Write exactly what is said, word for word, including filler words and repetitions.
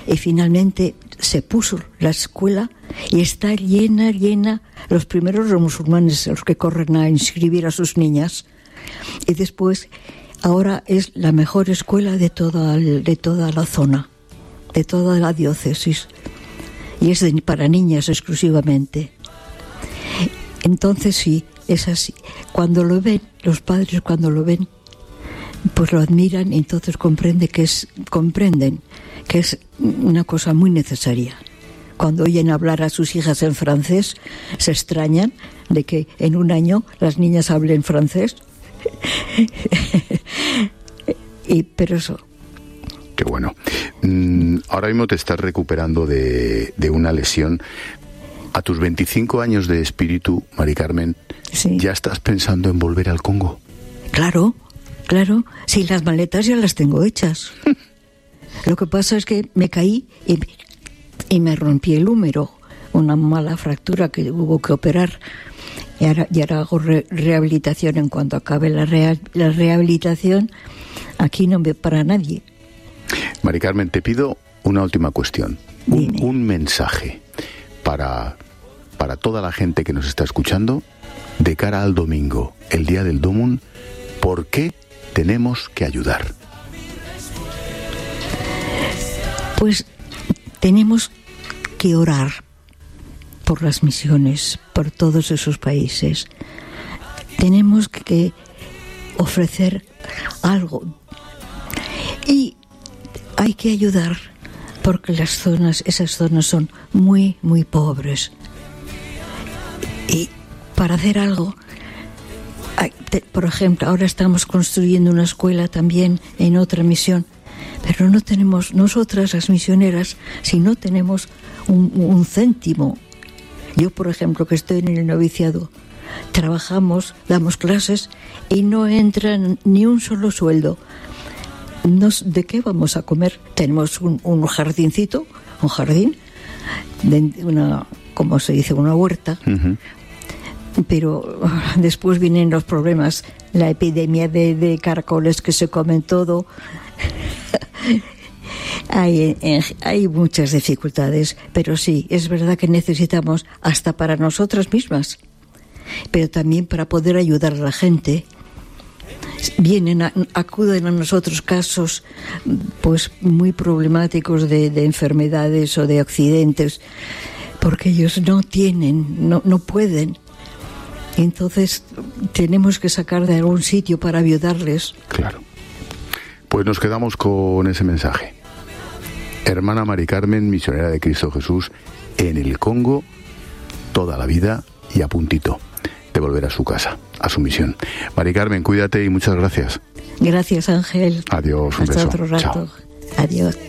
y finalmente se puso la escuela y está llena, llena. Los primeros los musulmanes, los que corren a inscribir a sus niñas, y después ahora es la mejor escuela de toda, de toda la zona, de toda la diócesis, y es de, para niñas exclusivamente. Entonces sí, es así. Cuando lo ven, los padres cuando lo ven, pues lo admiran y entonces comprende que es, comprenden que es una cosa muy necesaria. Cuando oyen hablar a sus hijas en francés, se extrañan de que en un año las niñas hablen francés. y, pero eso. Qué bueno. Mm, ahora mismo te estás recuperando de, de una lesión. A tus veinticinco años de espíritu, Mari Carmen, sí. ¿Ya estás pensando en volver al Congo? Claro, claro. Sí, las maletas ya las tengo hechas. Lo que pasa es que me caí y, y me rompí el húmero, una mala fractura que hubo que operar. Y ahora, y ahora hago re, rehabilitación. En cuanto acabe la, rea, la rehabilitación, aquí no me para nadie. Mari Carmen, te pido una última cuestión. Un, un mensaje para, para toda la gente que nos está escuchando de cara al domingo, el día del Domum. ¿Por qué tenemos que ayudar? Pues tenemos que orar por las misiones, por todos esos países. Tenemos que ofrecer algo y hay que ayudar porque las zonas, esas zonas son muy, muy pobres. Y para hacer algo, hay, te, por ejemplo, ahora estamos construyendo una escuela también en otra misión, pero no tenemos, nosotras las misioneras, si no tenemos un, un céntimo. Yo, por ejemplo, que estoy en el noviciado, trabajamos, damos clases y no entra ni un solo sueldo. Nos, ¿de qué vamos a comer? Tenemos un, un jardincito, un jardín, de una, como se dice, una huerta, uh-huh. Pero después vienen los problemas, la epidemia de, de caracoles que se comen todo. hay, hay muchas dificultades, pero sí, es verdad que necesitamos hasta para nosotras mismas, pero también para poder ayudar a la gente. Vienen, a, acuden a nosotros casos pues muy problemáticos de, de enfermedades o de accidentes, porque ellos no tienen, no, no pueden. Entonces tenemos que sacar de algún sitio para ayudarles. Claro. Pues nos quedamos con ese mensaje. Hermana Mari Carmen, misionera de Cristo Jesús en el Congo, toda la vida y a puntito de volver a su casa, a su misión. Mari Carmen, cuídate y muchas gracias. Gracias, Ángel. Adiós, un Hasta beso. otro rato. Chao. Adiós.